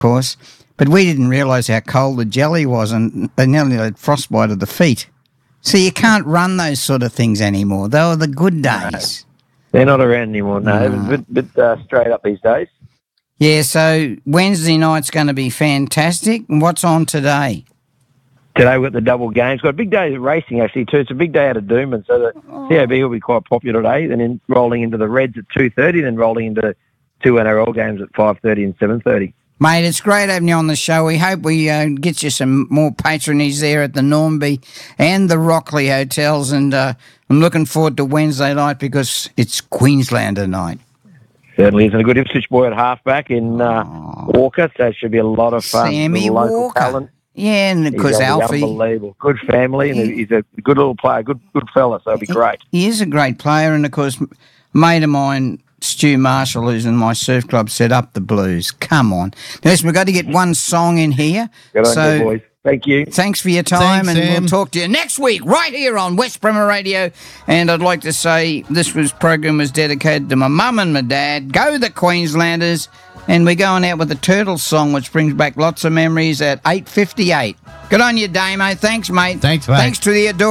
course. But we didn't realise how cold the jelly was, and they nearly had frostbite of the feet. So you can't run those sort of things anymore. They were the good days. They're not around anymore, no. No. It's a bit straight up these days. Yeah, so Wednesday night's going to be fantastic. And what's on today? Today we've got the double games. Got a big day of racing, actually, too. It's a big day out of Doomben, so the CAB will be quite popular today, and then rolling into the Reds at 2:30, then rolling into two NRL games at 5:30 and 7:30. Mate, it's great having you on the show. We hope we get you some more patronage there at the Normby and the Rockley hotels, and I'm looking forward to Wednesday night because it's Queenslander night. Certainly is, and a good Ipswich boy at halfback in Walker, so it should be a lot of fun. Sammy local Walker. talent. Yeah, and because He's Alfie... unbelievable. Good family, and he's a good little player, good fella, so it'll be great. He is a great player, and of course, a mate of mine, Stu Marshall, who's in my surf club, set up the Blues. Come on. Now, listen, we've got to get one song in here. Good on you, boys. Thank you. Thanks for your time, Thanks, and Sam. we'll talk to you next week right here on West Bremer Radio. And I'd like to say this program was dedicated to my mum and my dad. Go the Queenslanders. And we're going out with the Turtles song, which brings back lots of memories at 8:58. Good on you, Damo. Thanks, mate. Thanks, mate. Thanks to the Adore.